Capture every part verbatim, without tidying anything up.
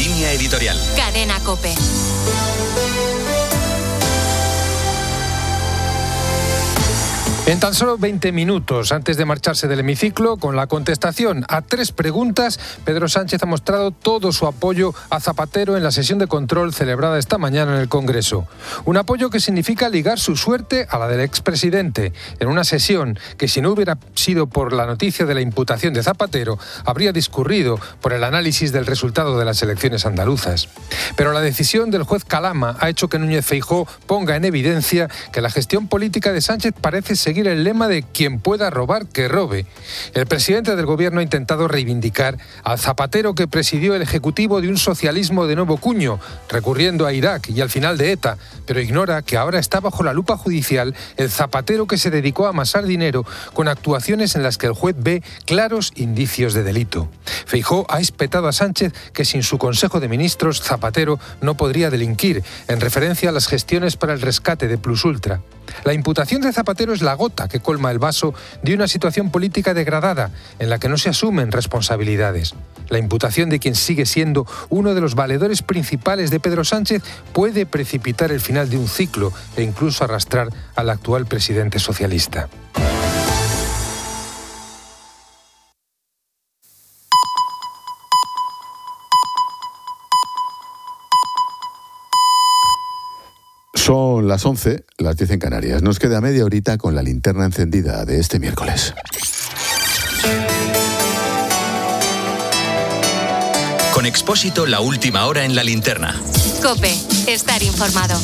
Línea editorial. Cadena COPE. En tan solo veinte minutos antes de marcharse del hemiciclo, con la contestación a tres preguntas, Pedro Sánchez ha mostrado todo su apoyo a Zapatero en la sesión de control celebrada esta mañana en el Congreso. Un apoyo que significa ligar su suerte a la del expresidente, en una sesión que, si no hubiera sido por la noticia de la imputación de Zapatero, habría discurrido por el análisis del resultado de las elecciones andaluzas. Pero la decisión del juez Calama ha hecho que Núñez Feijóo ponga en evidencia que la gestión política de Sánchez parece seguir seguir el lema de quien pueda robar, que robe. El presidente del gobierno ha intentado reivindicar al Zapatero que presidió el ejecutivo de un socialismo de nuevo cuño, recurriendo a Irak y al final de ETA, pero ignora que ahora está bajo la lupa judicial el Zapatero que se dedicó a amasar dinero con actuaciones en las que el juez ve claros indicios de delito. Feijóo ha espetado a Sánchez que sin su Consejo de Ministros Zapatero no podría delinquir, en referencia a las gestiones para el rescate de Plus Ultra. La imputación de Zapatero es la gota que colma el vaso de una situación política degradada en la que no se asumen responsabilidades. La imputación de quien sigue siendo uno de los valedores principales de Pedro Sánchez puede precipitar el final de un ciclo e incluso arrastrar al actual presidente socialista. Son las once, las diez en Canarias. Nos queda media horita con la linterna encendida de este miércoles. Con Expósito, la última hora en la linterna. COPE, estar informado.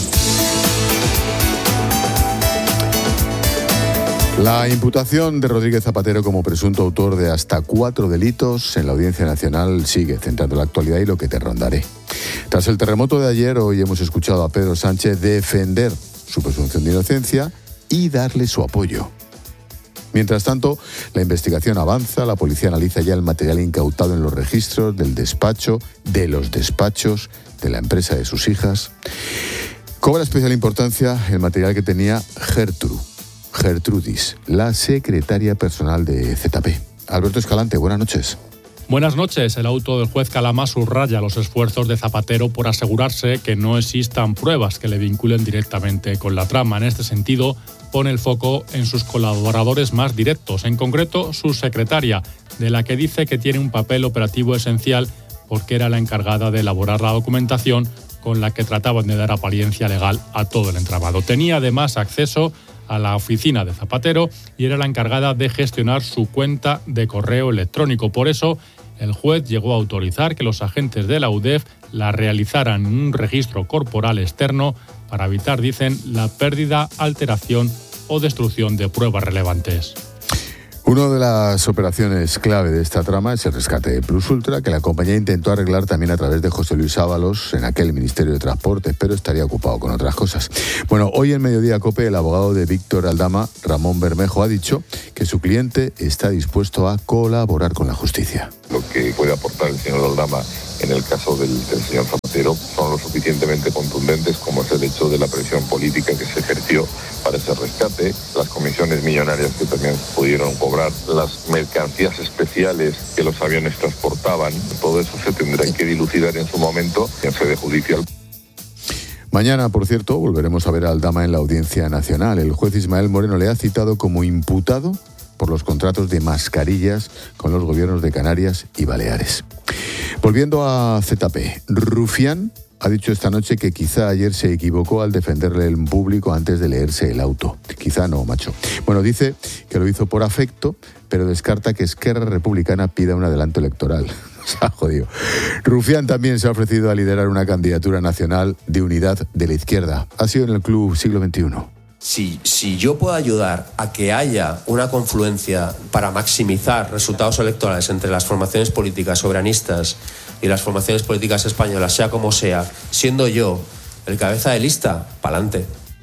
La imputación de Rodríguez Zapatero como presunto autor de hasta cuatro delitos en la Audiencia Nacional sigue centrando la actualidad y lo que te rondaré. Tras el terremoto de ayer, hoy hemos escuchado a Pedro Sánchez defender su presunción de inocencia y darle su apoyo. Mientras tanto, la investigación avanza, la policía analiza ya el material incautado en los registros del despacho, de los despachos, de la empresa de sus hijas. Cobra especial importancia el material que tenía Gertrude. Gertrudis, la secretaria personal de Z P. Alberto Escalante, buenas noches. Buenas noches. El auto del juez Calama subraya los esfuerzos de Zapatero por asegurarse que no existan pruebas que le vinculen directamente con la trama. En este sentido, pone el foco en sus colaboradores más directos, en concreto su secretaria, de la que dice que tiene un papel operativo esencial porque era la encargada de elaborar la documentación con la que trataban de dar apariencia legal a todo el entramado. Tenía además acceso a la oficina de Zapatero y era la encargada de gestionar su cuenta de correo electrónico. Por eso, el juez llegó a autorizar que los agentes de la U D E F la realizaran en un registro corporal externo para evitar, dicen, la pérdida, alteración o destrucción de pruebas relevantes. Una de las operaciones clave de esta trama es el rescate de Plus Ultra, que la compañía intentó arreglar también a través de José Luis Ábalos en aquel Ministerio de Transportes, pero estaría ocupado con otras cosas. Bueno, hoy en Mediodía COPE, el abogado de Víctor Aldama, Ramón Bermejo, ha dicho que su cliente está dispuesto a colaborar con la justicia. Lo que puede aportar el señor Aldama en el caso del, del señor Zapatero son lo suficientemente contundentes como es el hecho de la presión política que se ejerció para ese rescate, las comisiones millonarias que también pudieron cobrar, las mercancías especiales que los aviones transportaban. Todo eso se tendrá que dilucidar en su momento en sede judicial. Mañana, por cierto, volveremos a ver a Aldama en la Audiencia Nacional. El juez Ismael Moreno le ha citado como imputado por los contratos de mascarillas con los gobiernos de Canarias y Baleares. Volviendo a Z P, Rufián ha dicho esta noche que quizá ayer se equivocó al defenderle en público antes de leerse el auto. Quizá no, macho. Bueno, dice que lo hizo por afecto, pero descarta que Esquerra Republicana pida un adelanto electoral. Se ha jodido. Rufián también se ha ofrecido a liderar una candidatura nacional de unidad de la izquierda. Ha sido en el Club Siglo veintiuno. Si, si yo puedo ayudar a que haya una confluencia para maximizar resultados electorales entre las formaciones políticas soberanistas y las formaciones políticas españolas, sea como sea, siendo yo el cabeza de lista, pa'lante.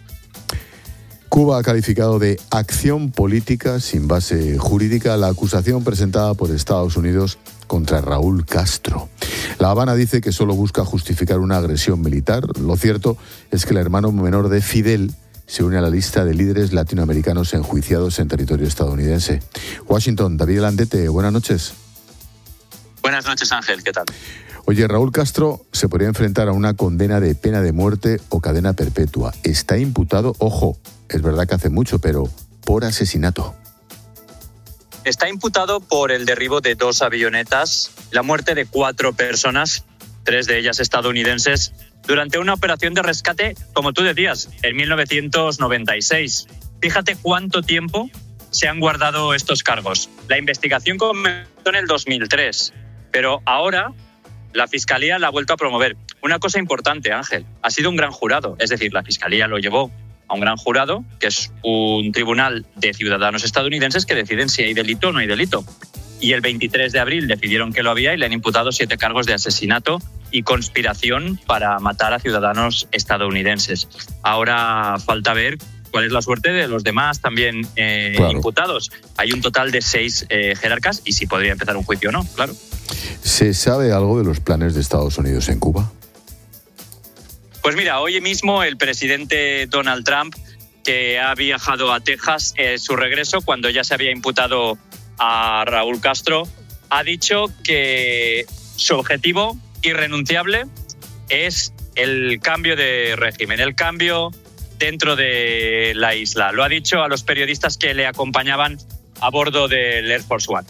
Cuba ha calificado de acción política sin base jurídica la acusación presentada por Estados Unidos contra Raúl Castro. La Habana dice que solo busca justificar una agresión militar. Lo cierto es que el hermano menor de Fidel se une a la lista de líderes latinoamericanos enjuiciados en territorio estadounidense. Washington, David Landete, buenas noches. Buenas noches, Ángel, ¿qué tal? Oye, Raúl Castro se podría enfrentar a una condena de pena de muerte o cadena perpetua. Está imputado, ojo, es verdad que hace mucho, pero por asesinato. Está imputado por el derribo de dos avionetas, la muerte de cuatro personas, tres de ellas estadounidenses, durante una operación de rescate, como tú decías, en mil novecientos noventa y seis. Fíjate cuánto tiempo se han guardado estos cargos. La investigación comenzó en el dos mil tres, pero ahora la Fiscalía la ha vuelto a promover. Una cosa importante, Ángel, ha sido un gran jurado, es decir, la Fiscalía lo llevó a un gran jurado, que es un tribunal de ciudadanos estadounidenses que deciden si hay delito o no hay delito. Y el veintitrés de abril decidieron que lo había y le han imputado siete cargos de asesinato y conspiración para matar a ciudadanos estadounidenses. Ahora falta ver cuál es la suerte de los demás también eh, claro. imputados. Hay un total de seis eh, jerarcas y si podría empezar un juicio o no, claro. ¿Se sabe algo de los planes de Estados Unidos en Cuba? Pues mira, hoy mismo el presidente Donald Trump, que ha viajado a Texas, eh, su regreso, cuando ya se había imputado a Raúl Castro, ha dicho que su objetivo irrenunciable es el cambio de régimen, el cambio dentro de la isla. Lo ha dicho a los periodistas que le acompañaban a bordo del Air Force One.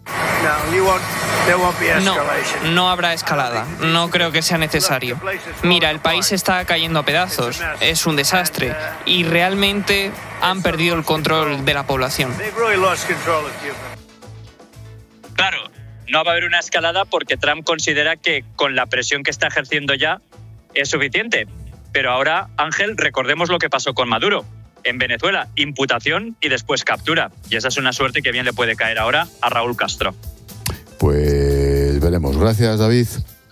No, no habrá escalada. No creo que sea necesario. Mira, el país está cayendo a pedazos. Es un desastre. Y realmente han perdido el control de la población. Claro, no va a haber una escalada porque Trump considera que con la presión que está ejerciendo ya es suficiente. Pero ahora, Ángel, recordemos lo que pasó con Maduro. En Venezuela, imputación y después captura. Y esa es una suerte que bien le puede caer ahora a Raúl Castro. Pues veremos. Gracias, David.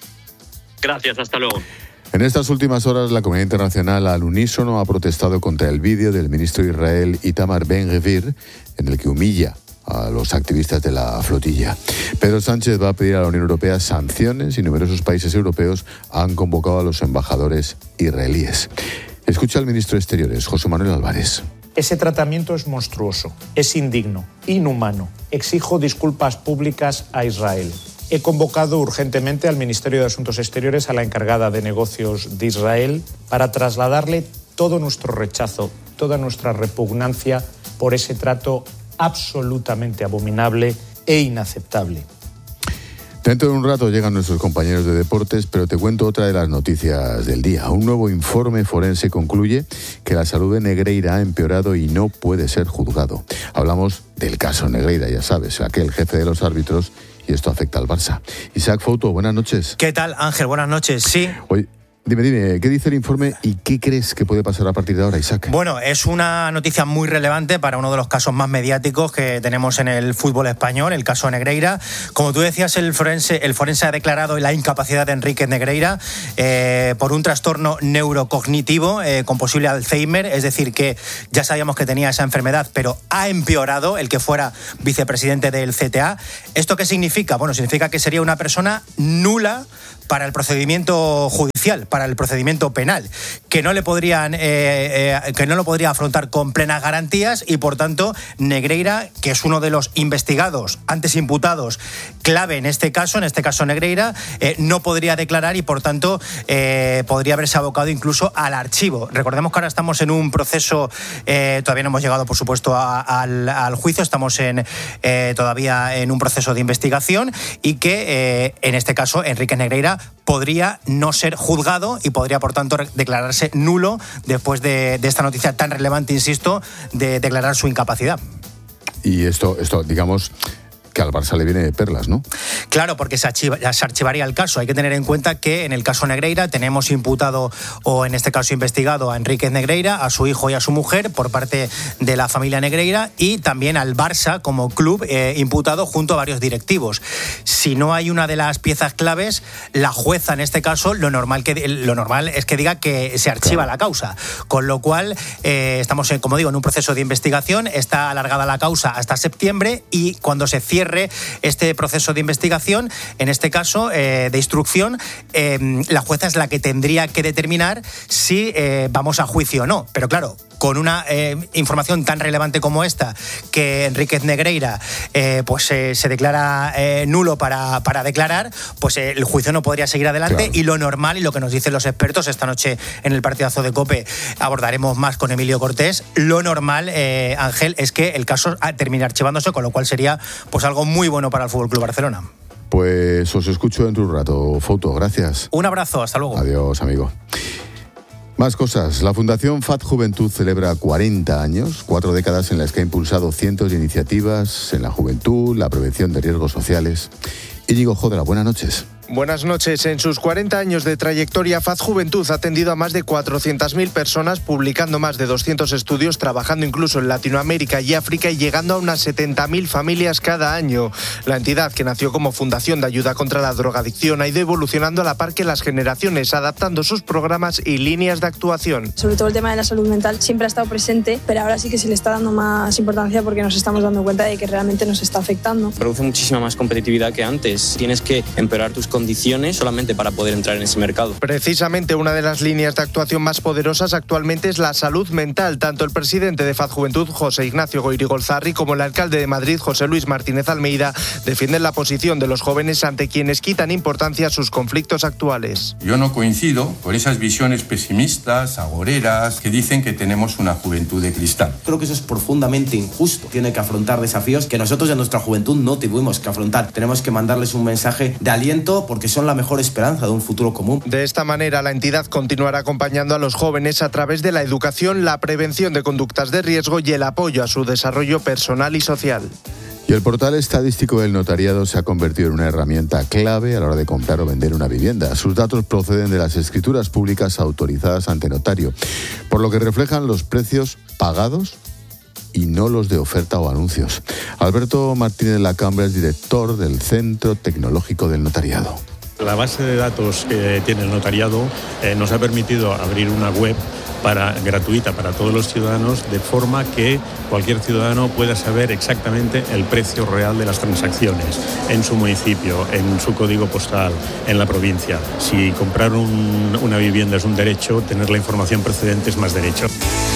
Gracias, hasta luego. En estas últimas horas, la comunidad internacional al unísono ha protestado contra el vídeo del ministro de Israel Itamar Ben-Gvir, en el que humilla a los activistas de la flotilla. Pedro Sánchez va a pedir a la Unión Europea sanciones y numerosos países europeos han convocado a los embajadores israelíes. Escucha al ministro de Exteriores, José Manuel Álvarez. Ese tratamiento es monstruoso, es indigno, inhumano. Exijo disculpas públicas a Israel. He convocado urgentemente al Ministerio de Asuntos Exteriores, a la encargada de negocios de Israel, para trasladarle todo nuestro rechazo, toda nuestra repugnancia por ese trato absolutamente abominable e inaceptable. Dentro de un rato llegan nuestros compañeros de deportes, pero te cuento otra de las noticias del día. Un nuevo informe forense concluye que la salud de Negreira ha empeorado y no puede ser juzgado. Hablamos del caso Negreira, ya sabes, aquel jefe de los árbitros, y esto afecta al Barça. Isaac Fouto, buenas noches. ¿Qué tal, Ángel? Buenas noches, sí. Hoy... Dime, dime, ¿qué dice el informe y qué crees que puede pasar a partir de ahora, Isaac? Bueno, es una noticia muy relevante para uno de los casos más mediáticos que tenemos en el fútbol español, el caso Negreira. Como tú decías, el forense, el forense ha declarado la incapacidad de Enríquez Negreira eh, por un trastorno neurocognitivo eh, con posible Alzheimer, es decir, que ya sabíamos que tenía esa enfermedad, pero ha empeorado el que fuera vicepresidente del C T A. ¿Esto qué significa? Bueno, significa que sería una persona nula para el procedimiento judicial, para el procedimiento penal, que no le podrían, eh, eh, que no lo podría afrontar con plenas garantías y, por tanto, Negreira, que es uno de los investigados, antes imputados, clave en este caso, en este caso Negreira, eh, no podría declarar y, por tanto, eh, podría haberse abocado incluso al archivo. Recordemos que ahora estamos en un proceso, eh, todavía no hemos llegado, por supuesto, a, a, al, al juicio, estamos en, eh, todavía en un proceso de investigación y que, eh, en este caso, Enríquez Negreira podría no ser juzgado y podría, por tanto, declararse nulo después de, de esta noticia tan relevante, insisto, de declarar su incapacidad. Y esto, esto digamos... que al Barça le viene de perlas, ¿no? Claro, porque se, archiva, se archivaría el caso. Hay que tener en cuenta que en el caso Negreira tenemos imputado, o en este caso investigado, a Enríquez Negreira, a su hijo y a su mujer por parte de la familia Negreira, y también al Barça como club eh, imputado junto a varios directivos. Si no hay una de las piezas claves, la jueza en este caso lo normal, que, lo normal es que diga que se archiva claro. la causa. Con lo cual eh, estamos, en, como digo, en un proceso de investigación. Está alargada la causa hasta septiembre y cuando se cierre cierre este proceso de investigación, en este caso eh, de instrucción. Eh, la jueza es la que tendría que determinar si eh, vamos a juicio o no. Pero claro, con una eh, información tan relevante como esta, que Enríquez Negreira eh, pues eh, se declara eh, nulo para, para declarar, pues eh, el juicio no podría seguir adelante. Claro. Y lo normal, y lo que nos dicen los expertos esta noche en el partidazo de COPE, abordaremos más con Emilio Cortés, lo normal, eh, Ángel, es que el caso termine archivándose, con lo cual sería pues algo muy bueno para el F C Barcelona. Pues os escucho dentro de un rato, Foto, gracias. Un abrazo, hasta luego. Adiós, amigo. Más cosas. La Fundación F A D Juventud celebra cuarenta años, cuatro décadas en las que ha impulsado cientos de iniciativas en la juventud, la prevención de riesgos sociales. Íñigo Jodra, buenas noches. Buenas noches. En sus cuarenta años de trayectoria, F A D Juventud ha atendido a más de cuatrocientas mil personas, publicando más de doscientos estudios, trabajando incluso en Latinoamérica y África y llegando a unas setenta mil familias cada año. La entidad, que nació como fundación de ayuda contra la drogadicción, ha ido evolucionando a la par que las generaciones, adaptando sus programas y líneas de actuación. Sobre todo el tema de la salud mental siempre ha estado presente, pero ahora sí que se le está dando más importancia porque nos estamos dando cuenta de que realmente nos está afectando. Produce muchísima más competitividad que antes. Tienes que empeorar tus condiciones solamente para poder entrar en ese mercado. Precisamente una de las líneas de actuación más poderosas actualmente es la salud mental. Tanto el presidente de F A D Juventud, José Ignacio Goirigolzarri, como el alcalde de Madrid, José Luis Martínez Almeida, defienden la posición de los jóvenes ante quienes quitan importancia a sus conflictos actuales. Yo no coincido con esas visiones pesimistas, agoreras, que dicen que tenemos una juventud de cristal. Creo que eso es profundamente injusto. Tiene que afrontar desafíos que nosotros en nuestra juventud no tuvimos que afrontar. Tenemos que mandarles un mensaje de aliento porque son la mejor esperanza de un futuro común. De esta manera, la entidad continuará acompañando a los jóvenes a través de la educación, la prevención de conductas de riesgo y el apoyo a su desarrollo personal y social. Y el portal estadístico del notariado se ha convertido en una herramienta clave a la hora de comprar o vender una vivienda. Sus datos proceden de las escrituras públicas autorizadas ante notario, por lo que reflejan los precios pagados y no los de oferta o anuncios. Alberto Martínez Lacambra es director del Centro Tecnológico del Notariado. La base de datos que tiene el notariado eh, nos ha permitido abrir una web para, gratuita para todos los ciudadanos, de forma que cualquier ciudadano pueda saber exactamente el precio real de las transacciones en su municipio, en su código postal, en la provincia. Si comprar un, una vivienda es un derecho, tener la información precedente es más derecho.